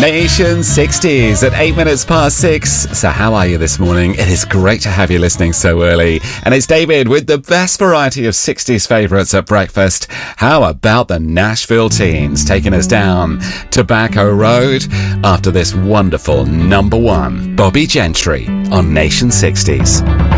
Nation 60s at 8 minutes past 6. So how are you this morning? It is great to have you listening so early. And it's David with the best variety of 60s favourites at breakfast. How about the Nashville Teens taking us down Tobacco Road after this wonderful number one, Bobby Gentry on Nation 60s.